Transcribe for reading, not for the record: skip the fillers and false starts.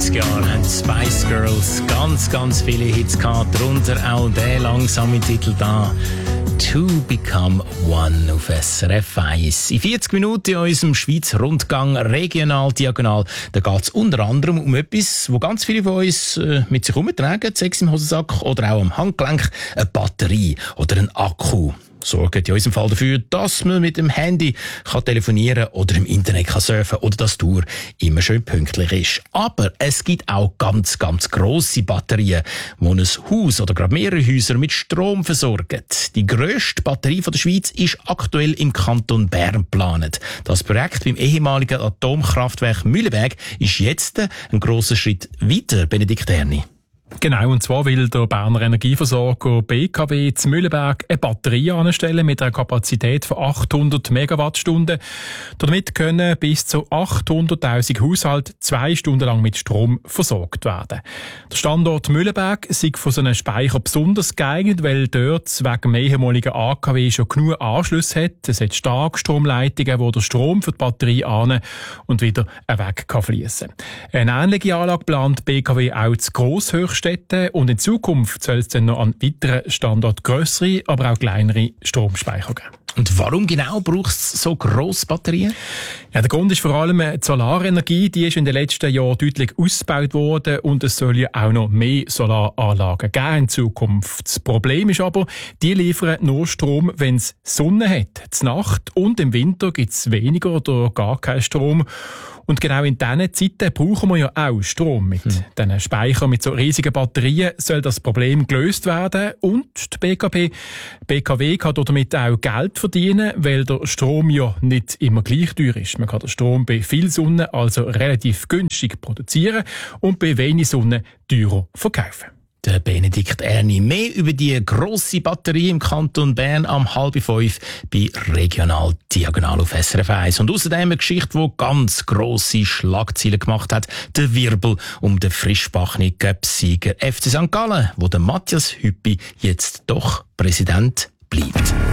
Jahren haben Spice Girls ganz viele Hits gehabt, darunter auch der langsame Titel da. To Become One auf SRF 1. In 40 Minuten in unserem Schweizer Rundgang regional, diagonal, da geht es unter anderem um etwas, wo ganz viele von uns mit sich herumtragen, sei es im Hosensack oder auch am Handgelenk, eine Batterie oder ein Akku. Sorgt in unserem Fall dafür, dass man mit dem Handy kann telefonieren oder im Internet kann surfen oder dass die Uhr immer schön pünktlich ist. Aber es gibt auch ganz grosse Batterien, die ein Haus oder gerade mehrere Häuser mit Strom versorgen. Die grösste Batterie der Schweiz ist aktuell im Kanton Bern geplant. Das Projekt beim ehemaligen Atomkraftwerk Mühleberg ist jetzt ein grosser Schritt weiter, Benedikt Erni. Genau, und zwar will der Berner Energieversorger BKW zu Mühleberg eine Batterie anstellen mit einer Kapazität von 800 Megawattstunden. Damit können bis zu 800'000 Haushalte 2 Stunden lang mit Strom versorgt werden. Der Standort Mühleberg ist von so einem Speicher besonders geeignet, weil dort wegen dem ehemaligen AKW schon genug Anschlüsse hat. Es hat Starkstromleitungen, wo der Strom für die Batterie an und wieder weg kann fließen. Eine ähnliche Anlage plant BKW auch zu Grosshöchst und in Zukunft soll es dann noch an weiteren Standorten grössere, aber auch kleinere Stromspeicher geben. Und warum genau braucht es so grosse Batterien? Ja, der Grund ist vor allem die Solarenergie. Die ist in den letzten Jahren deutlich ausgebaut worden und es soll ja auch noch mehr Solaranlagen geben in Zukunft. Das Problem ist aber, die liefern nur Strom, wenn es Sonne hat. Zur Nacht und im Winter gibt es weniger oder gar keinen Strom. Und genau in diesen Zeiten brauchen wir ja auch Strom. Mit diesen Speichern, mit so riesigen Batterien soll das Problem gelöst werden. Und die BKW kann damit auch Geld verdienen, weil der Strom ja nicht immer gleich teuer ist. Man kann den Strom bei viel Sonne also relativ günstig produzieren und bei wenig Sonne teurer verkaufen. Der Benedikt Erni. Mehr über die grosse Batterie im Kanton Bern am 4:30 bei Regional Diagonal auf SRF 1. Und außerdem eine Geschichte, die ganz grosse Schlagzeilen gemacht hat. Der Wirbel um den frischbackenen Cup-Sieger FC St. Gallen, wo der Matthias Hüppi jetzt doch Präsident bleibt.